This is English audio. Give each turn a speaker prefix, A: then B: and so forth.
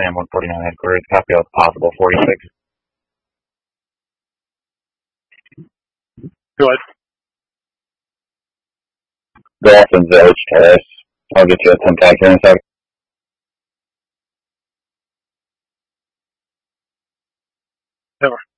A: Sam 149 headquarters. Copy out possible 46.
B: Go ahead.
A: Dolphins Village Terrace. I'll get you a contact here in a second.
B: Over.